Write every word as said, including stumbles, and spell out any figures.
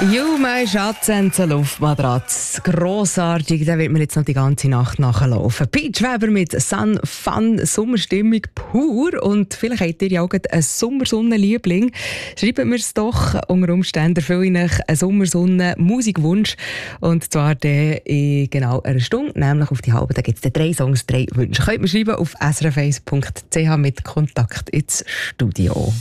You, mein Schatz, und so Luftmatratze. Grossartig, da wird man jetzt noch die ganze Nacht nachlaufen. Peach Weber mit Sun Fun, Sommerstimmung pur. Und vielleicht habt ihr ja auch einen Sommersonnenliebling. Schreibt mir es doch. Unter Umständen erfülle ich euch einen Sommersonnen-Musikwunsch. Und zwar der in genau einer Stunde, nämlich auf die halbe. Da gibt es drei Songs, drei Wünsche. Könnt ihr mir schreiben auf s r f eins punkt c h mit Kontakt ins Studio.